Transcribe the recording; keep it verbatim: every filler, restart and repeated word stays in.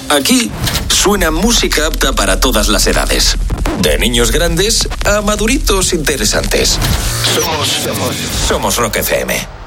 Aquí suena música apta para todas las edades. De niños grandes a maduritos interesantes. Somos, somos, somos Rock F M.